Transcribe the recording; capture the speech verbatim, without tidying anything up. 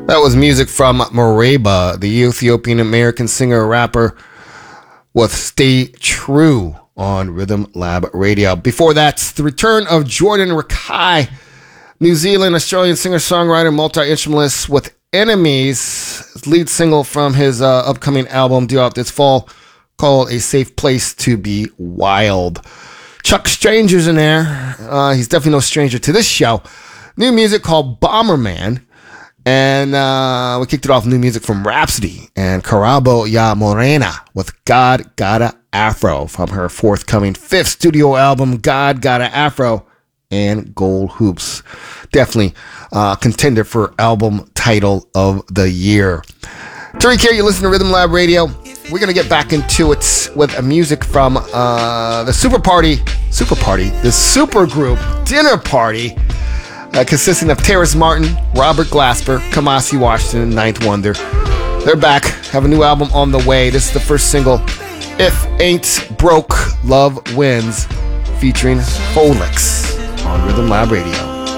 That was music from Mereba, the Ethiopian-American singer-rapper with Stay True on Rhythm Lab Radio. Before that, the return of Jordan Rakei, New Zealand Australian singer-songwriter, multi-instrumentalist with Enemies, lead single from his uh, upcoming album due out this fall called A Safe Place to Be Wild. Chuck Stranger's in there. Uh, he's definitely no stranger to this show. New music called Bomberman. And uh, we kicked it off with new music from Rhapsody and Karabo Ya Morena with God Gotta Afro from her forthcoming fifth studio album, God Gotta Afro and Gold Hoops. Definitely uh, contender for album title of the year. Tariq here, you listen to Rhythm Lab Radio. We're going to get back into it with music from uh, the Super Party, Super Party, the super group Dinner Party. Uh, consisting of Terrace Martin, Robert Glasper, Kamasi Washington, and Ninth Wonder. They're back, have a new album on the way. This is the first single, If Ain't Broke, Love Wins, featuring Folix on Rhythm Lab Radio.